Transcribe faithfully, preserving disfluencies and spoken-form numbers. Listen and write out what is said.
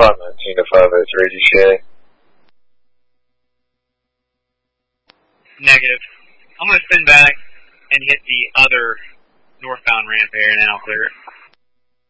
five nineteen to five oh three, G C A. Negative. I'm going to spin back and hit the other northbound ramp there, and then I'll clear it.